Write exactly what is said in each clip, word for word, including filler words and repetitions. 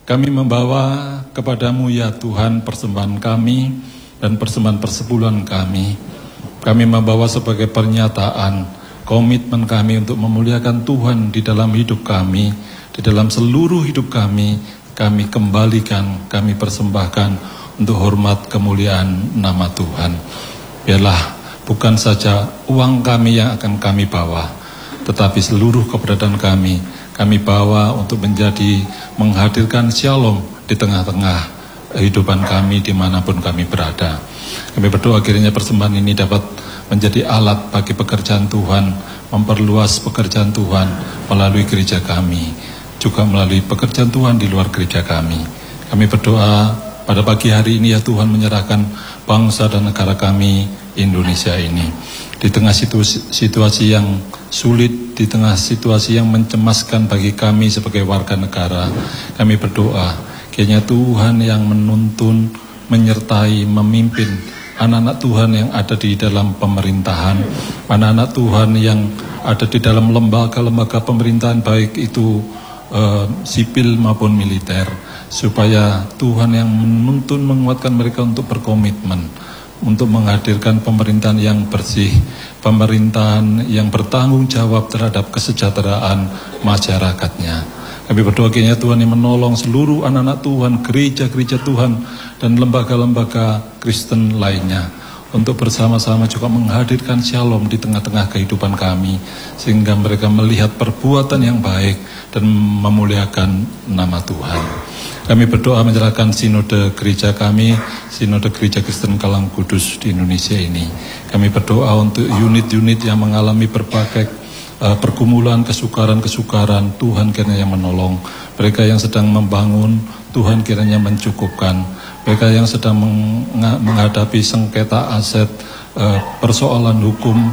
Kami membawa kepadamu ya Tuhan persembahan kami dan persembahan persepuluhan kami. Kami membawa sebagai pernyataan komitmen kami untuk memuliakan Tuhan di dalam hidup kami, di dalam seluruh hidup kami. Kami kembalikan, kami persembahkan untuk hormat kemuliaan nama Tuhan. Biarlah bukan saja uang kami yang akan kami bawa, tetapi seluruh keberadaan kami, kami bawa untuk menjadi menghadirkan shalom di tengah-tengah kehidupan kami dimanapun kami berada. Kami berdoa kiranya persembahan ini dapat menjadi alat bagi pekerjaan Tuhan, memperluas pekerjaan Tuhan melalui gereja kami, juga melalui pekerjaan Tuhan di luar gereja kami. Kami berdoa pada pagi hari ini ya Tuhan, menyerahkan bangsa dan negara kami Indonesia ini di tengah situasi, situasi yang sulit, di tengah situasi yang mencemaskan bagi kami sebagai warga negara. Kami berdoa kiranya Tuhan yang menuntun, menyertai, memimpin anak-anak Tuhan yang ada di dalam pemerintahan, anak-anak Tuhan yang ada di dalam lembaga-lembaga pemerintahan, baik itu uh, sipil maupun militer, supaya Tuhan yang menuntun, menguatkan mereka untuk berkomitmen, untuk menghadirkan pemerintahan yang bersih, pemerintahan yang bertanggung jawab terhadap kesejahteraan masyarakatnya. Kami berdoa kiranya Tuhan yang menolong seluruh anak-anak Tuhan, gereja-gereja Tuhan, dan lembaga-lembaga Kristen lainnya untuk bersama-sama juga menghadirkan shalom di tengah-tengah kehidupan kami, sehingga mereka melihat perbuatan yang baik dan memuliakan nama Tuhan. Kami berdoa menyerahkan sinode gereja kami, sinode gereja Kristen Kalang Kudus di Indonesia ini. Kami berdoa untuk unit-unit yang mengalami berbagai uh, pergumulan, kesukaran-kesukaran. Tuhan kiranya yang menolong. Mereka yang sedang membangun, Tuhan kiranya mencukupkan. Mereka yang sedang menghadapi sengketa aset, uh, persoalan hukum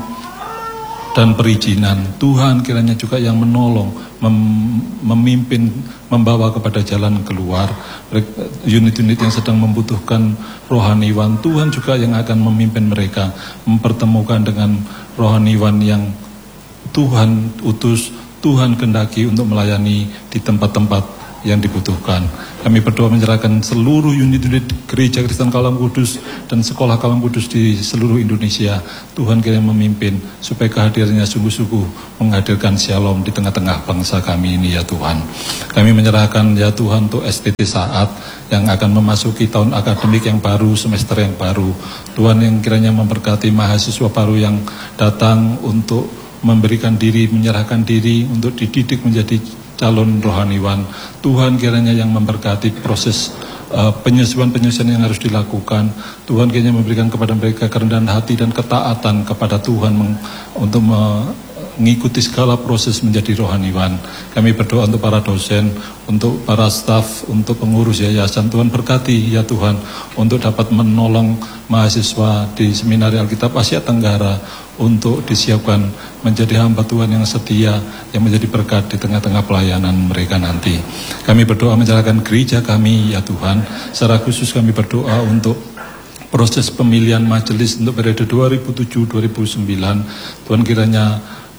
dan perizinan, Tuhan kiranya juga yang menolong, mem memimpin, membawa kepada jalan keluar. Unit-unit yang sedang membutuhkan rohaniwan, Tuhan juga yang akan memimpin mereka, mempertemukan dengan rohaniwan yang Tuhan utus, Tuhan kehendaki untuk melayani di tempat-tempat yang dibutuhkan. Kami berdoa menyerahkan seluruh unit-unit gereja Kristen Kalang Kudus dan sekolah Kalang Kudus di seluruh Indonesia. Tuhan kiranya memimpin supaya kehadirannya sungguh-sungguh menghadirkan shalom di tengah-tengah bangsa kami ini ya Tuhan. Kami menyerahkan ya Tuhan untuk S T T Saat yang akan memasuki tahun akademik yang baru, semester yang baru. Tuhan yang kiranya memberkati mahasiswa baru yang datang untuk memberikan diri, menyerahkan diri untuk dididik menjadi calon rohaniwan. Tuhan kiranya yang memberkati proses uh, penyusuan-penyusuan yang harus dilakukan. Tuhan kiranya memberikan kepada mereka kerendahan hati dan ketaatan kepada Tuhan meng, untuk mengikuti segala proses menjadi rohaniwan. Kami berdoa untuk para dosen, untuk para staf, untuk pengurus yayasan. Tuhan berkati ya Tuhan untuk dapat menolong mahasiswa di Seminari Alkitab Asia Tenggara untuk disiapkan menjadi hamba Tuhan yang setia, yang menjadi berkat di tengah-tengah pelayanan mereka nanti. Kami berdoa menyerahkan gereja kami ya Tuhan. Secara khusus kami berdoa untuk proses pemilihan majelis untuk periode dua ribu tujuh sampai dua ribu sembilan. Tuhan kiranya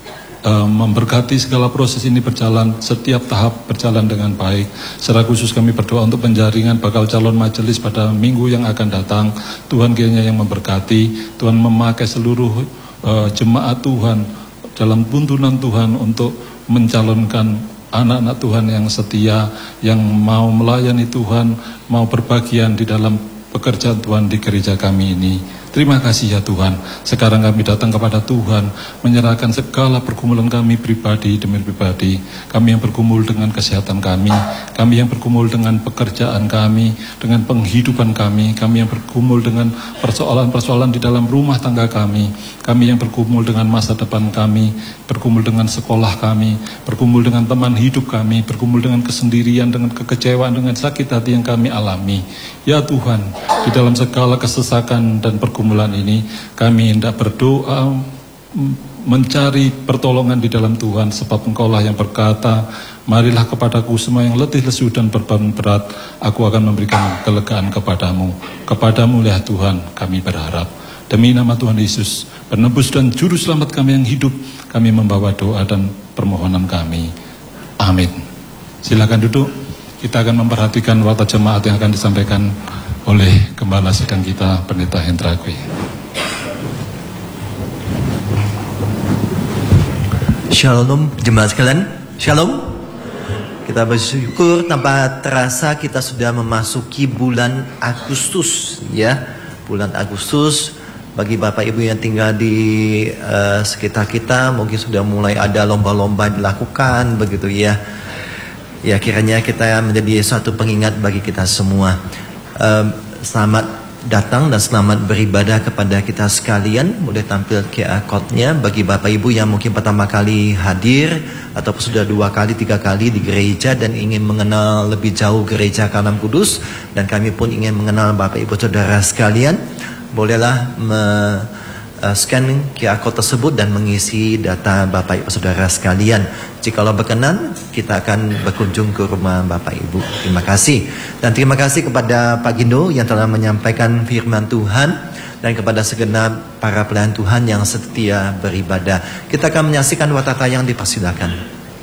uh, memberkati segala proses ini berjalan, setiap tahap berjalan dengan baik. Secara khusus kami berdoa untuk penjaringan bakal calon majelis pada minggu yang akan datang. Tuhan kiranya yang memberkati, Tuhan memakai seluruh Uh, jemaat Tuhan dalam tuntunan Tuhan untuk mencalonkan anak-anak Tuhan yang setia, yang mau melayani Tuhan, mau berbagian di dalam pekerjaan Tuhan di gereja kami ini. Terima kasih ya Tuhan. Sekarang kami datang kepada Tuhan, menyerahkan segala pergumulan kami pribadi demi pribadi. Kami yang bergumul dengan kesehatan kami, kami yang bergumul dengan pekerjaan kami, dengan penghidupan kami, kami yang bergumul dengan persoalan-persoalan di dalam rumah tangga kami, kami yang bergumul dengan masa depan kami, bergumul dengan sekolah kami, bergumul dengan teman hidup kami, bergumul dengan kesendirian, dengan kekecewaan, dengan sakit hati yang kami alami. Ya Tuhan, di dalam segala kesesakan dan pergumulan ini, kami hendak berdoa, mencari pertolongan di dalam Tuhan, sebab Engkaulah yang berkata, marilah kepadaku semua yang letih lesu dan beban berat, aku akan memberikan kelegaan kepadamu. Kepadamu ya Tuhan kami berharap. Demi nama Tuhan Yesus, penebus dan juru selamat kami yang hidup, kami membawa doa dan permohonan kami. Amin. Silakan duduk. kita akan memperhatikan warta jemaat yang akan disampaikan oleh Gembala Sidang kita, Pendeta Hendra Kwi. Shalom jemaat sekalian, shalom. Kita bersyukur tanpa terasa kita sudah memasuki bulan Agustus, ya. Bulan Agustus. Bagi Bapak Ibu yang tinggal di uh, sekitar kita, mungkin sudah mulai ada lomba-lomba dilakukan, begitu ya. Ya, kiranya kita menjadi suatu pengingat bagi kita semua. Uh, selamat datang dan selamat beribadah kepada kita sekalian. Boleh tampil Q R code-nya bagi Bapak Ibu yang mungkin pertama kali hadir ataupun sudah dua kali, tiga kali di gereja dan ingin mengenal lebih jauh gereja Kalam Kudus, dan kami pun ingin mengenal Bapak Ibu saudara sekalian. Bolehlah men-scan uh, Q R code tersebut dan mengisi data Bapak Ibu saudara sekalian. Jikalau berkenan, kita akan berkunjung ke rumah Bapak Ibu. Terima kasih. Dan terima kasih kepada Pak Gindo yang telah menyampaikan firman Tuhan, dan kepada segenap para pelayan Tuhan yang setia beribadah. Kita akan menyaksikan warta tayang, dipersilakan.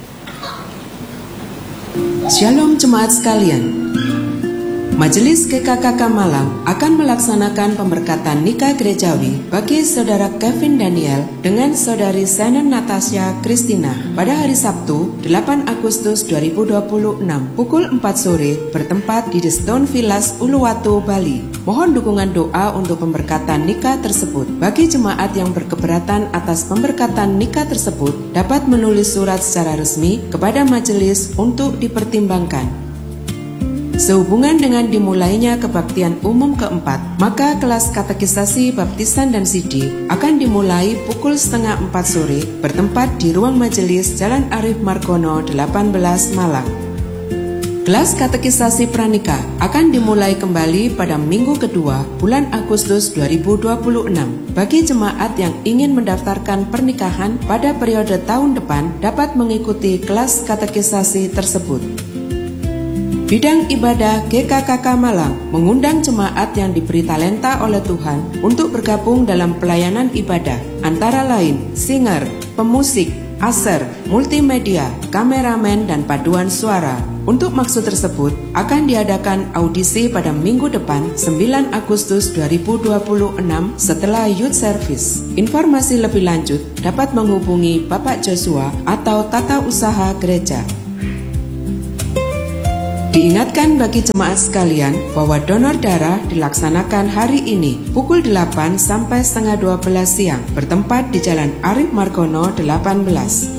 Shalom jemaat sekalian. Majelis G K K K Malang akan melaksanakan pemberkatan nikah gerejawi bagi saudara Kevin Daniel dengan saudari Shannon Natasha Christina pada hari Sabtu delapan Agustus dua ribu dua puluh enam pukul empat sore bertempat di The Stone Villas Uluwatu, Bali. Mohon dukungan doa untuk pemberkatan nikah tersebut. Bagi jemaat yang berkeberatan atas pemberkatan nikah tersebut dapat menulis surat secara resmi kepada majelis untuk dipertimbangkan. Sehubungan dengan dimulainya kebaktian umum keempat, maka kelas katekisasi, baptisan, dan sidi akan dimulai pukul setengah empat sore bertempat di ruang majelis Jalan Arif Margono delapan belas Malang. Kelas katekisasi pranikah akan dimulai kembali pada minggu kedua bulan Agustus dua ribu dua puluh enam. Bagi jemaat yang ingin mendaftarkan pernikahan pada periode tahun depan dapat mengikuti kelas katekisasi tersebut. Bidang ibadah G K K K Malang mengundang jemaat yang diberi talenta oleh Tuhan untuk bergabung dalam pelayanan ibadah, antara lain singer, pemusik, aser, multimedia, kameramen, dan paduan suara. Untuk maksud tersebut akan diadakan audisi pada minggu depan sembilan Agustus dua ribu dua puluh enam setelah youth service. Informasi lebih lanjut dapat menghubungi Bapak Joshua atau Tata Usaha Gereja. Diingatkan bagi jemaat sekalian bahwa donor darah dilaksanakan hari ini pukul delapan sampai setengah dua belas siang bertempat di Jalan Arif Margono delapan belas.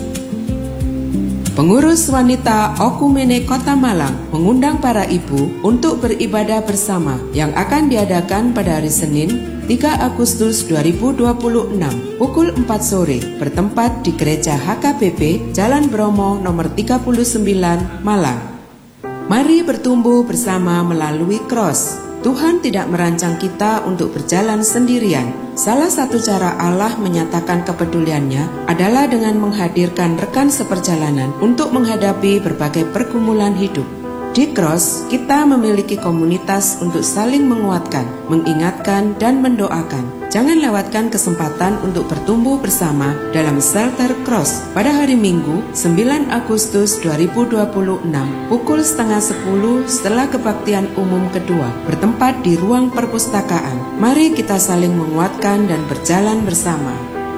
Pengurus wanita Okumene Kota Malang mengundang para ibu untuk beribadah bersama yang akan diadakan pada hari Senin tiga Agustus dua ribu dua puluh enam pukul empat sore bertempat di Gereja H K B P Jalan Bromo nomor tiga puluh sembilan Malang. Mari bertumbuh bersama melalui cross. Tuhan tidak merancang kita untuk berjalan sendirian. Salah satu cara Allah menyatakan kepeduliannya adalah dengan menghadirkan rekan seperjalanan untuk menghadapi berbagai pergumulan hidup. Di cross, kita memiliki komunitas untuk saling menguatkan, mengingatkan, dan mendoakan. Jangan lewatkan kesempatan untuk bertumbuh bersama dalam Shelter Cross pada hari Minggu sembilan Agustus dua ribu dua puluh enam pukul setengah sepuluh setelah kebaktian umum kedua bertempat di ruang perpustakaan. Mari kita saling menguatkan dan berjalan bersama.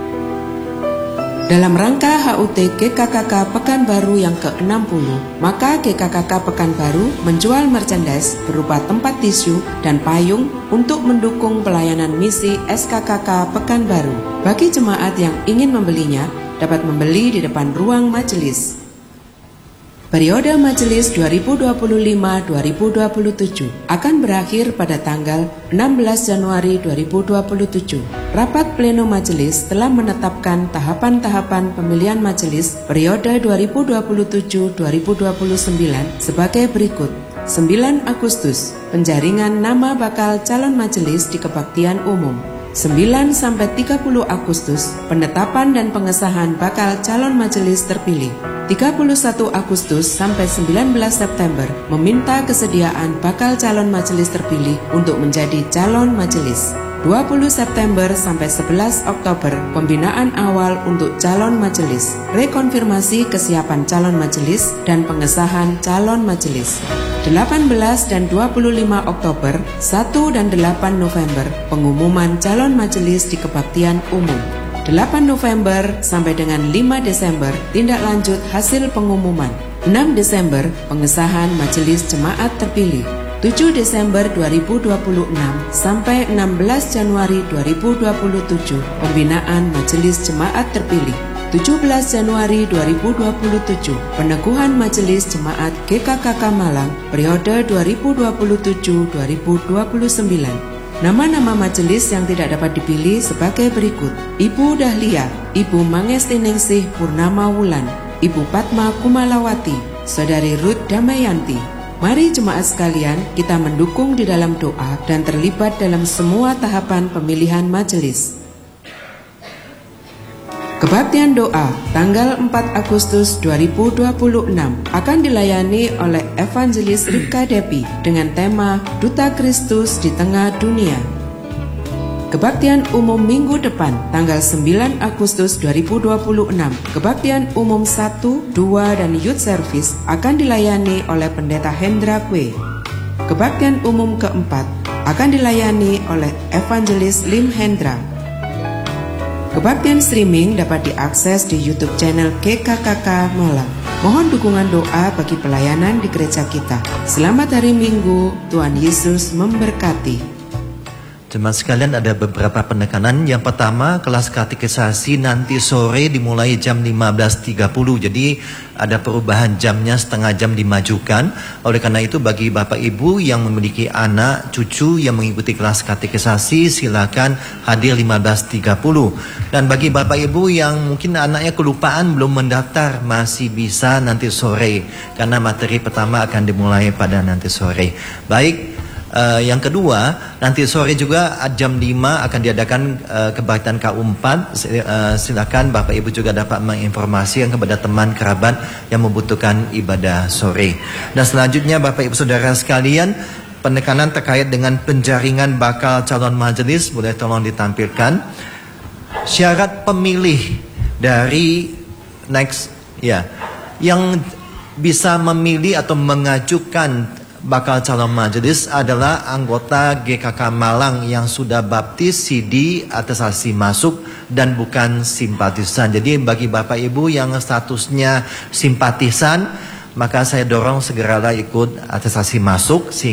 Dalam rangka H U T G K K K Pekanbaru yang ke enam puluh, maka G K K K Pekanbaru menjual merchandise berupa tempat tisu dan payung untuk mendukung pelayanan misi S K K K Pekanbaru. Bagi jemaat yang ingin membelinya, dapat membeli di depan ruang majelis. Periode majelis dua ribu dua puluh lima sampai dua ribu dua puluh tujuh akan berakhir pada tanggal enam belas Januari dua ribu dua puluh tujuh. Rapat pleno majelis telah menetapkan tahapan-tahapan pemilihan majelis periode dua ribu dua puluh tujuh sampai dua ribu dua puluh sembilan sebagai berikut. sembilan Agustus, penjaringan nama bakal calon majelis di kebaktian umum. sembilan sampai tiga puluh Agustus, penetapan dan pengesahan bakal calon majelis terpilih. tiga puluh satu Agustus sampai sembilan belas September meminta kesediaan bakal calon majelis terpilih untuk menjadi calon majelis. dua puluh September sampai sebelas Oktober, pembinaan awal untuk calon majelis, rekonfirmasi kesiapan calon majelis, dan pengesahan calon majelis. delapan belas dan dua puluh lima Oktober, satu dan delapan November, pengumuman calon majelis di kebaktian umum. delapan November sampai dengan lima Desember, tindak lanjut hasil pengumuman. enam Desember, pengesahan majelis jemaat terpilih. tujuh Desember dua ribu dua puluh enam sampai enam belas Januari dua ribu dua puluh tujuh, pembinaan majelis jemaat terpilih. tujuh belas Januari dua ribu dua puluh tujuh, peneguhan majelis jemaat G K K K Malang periode dua ribu dua puluh tujuh sampai dua ribu dua puluh sembilan. Nama-nama majelis yang tidak dapat dipilih sebagai berikut: Ibu Dahlia, Ibu Mangestiningsih Purnama Wulan, Ibu Padma Kumalawati, Saudari Ruth Damayanti. Mari jemaat sekalian, kita mendukung di dalam doa dan terlibat dalam semua tahapan pemilihan majelis. Kebaktian doa tanggal empat Agustus dua ribu dua puluh enam akan dilayani oleh Evangelis Ripka Depi dengan tema Duta Kristus di Tengah Dunia. Kebaktian umum minggu depan tanggal sembilan Agustus dua ribu dua puluh enam, kebaktian umum satu, dua, dan youth service akan dilayani oleh Pendeta Hendra Kwe. Kebaktian umum keempat akan dilayani oleh Evangelis Lim Hendra. Kebaktian streaming dapat diakses di YouTube channel G K K K Malang. Mohon dukungan doa bagi pelayanan di gereja kita. Selamat hari Minggu, Tuhan Yesus memberkati. Jemaat sekalian, ada beberapa penekanan. Yang pertama, kelas katekisasi nanti sore dimulai jam lima belas tiga puluh. Jadi ada perubahan jamnya, setengah jam dimajukan. Oleh karena itu, bagi Bapak Ibu yang memiliki anak, cucu yang mengikuti kelas katekisasi, silakan hadir lima belas tiga puluh. Dan bagi Bapak Ibu yang mungkin anaknya kelupaan belum mendaftar, masih bisa nanti sore, karena materi pertama akan dimulai pada nanti sore. Baik. Uh, yang kedua, nanti sore juga jam lima akan diadakan uh, kebaktian K U empat. Uh, silakan Bapak Ibu juga dapat menginformasikan kepada teman kerabat yang membutuhkan ibadah sore. Dan selanjutnya Bapak Ibu Saudara sekalian, penekanan terkait dengan penjaringan bakal calon majelis boleh tolong ditampilkan. Syarat pemilih dari next ya, yang bisa memilih atau mengajukan bakal calon majelis adalah anggota G K K Malang yang sudah baptis, C D, atestasi masuk, dan bukan simpatisan. Jadi bagi Bapak Ibu yang statusnya simpatisan, maka saya dorong segeralah ikut atestasi masuk.